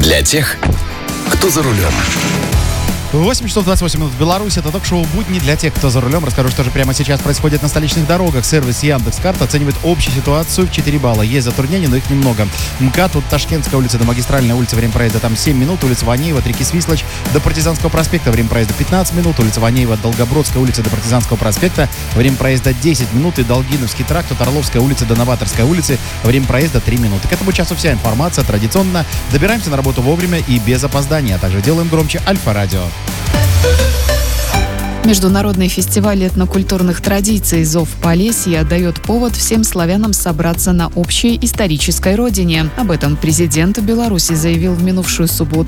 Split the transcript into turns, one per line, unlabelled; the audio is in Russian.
для тех, кто за рулем.
8 часов 28 минут в Беларуси. Это ток-шоу «Будни» для тех, кто за рулем. Расскажу, что же прямо сейчас происходит на столичных дорогах. Сервис Яндекс.Карт оценивает общую ситуацию в 4 балла. Есть затруднения, но их немного. МКАД от Ташкентская улица до Магистральной улицы, время проезда там 7 минут. Улица Ванеева от реки Свислочь до Партизанского проспекта, время проезда 15 минут. Улица Ванеева от Долгобродской улицы до Партизанского проспекта, время проезда 10 минут. И Долгиновский тракт от Орловской улицы до Новаторской улицы, время проезда 3 минуты. К этому часу вся информация. Традиционно добираемся на работу вовремя и без опоздания, а также делаем громче Альфа-радио.
Международный фестиваль этнокультурных традиций «Зов Полесья» дает повод всем славянам собраться на общей исторической родине. Об этом президент Беларуси заявил в минувшую субботу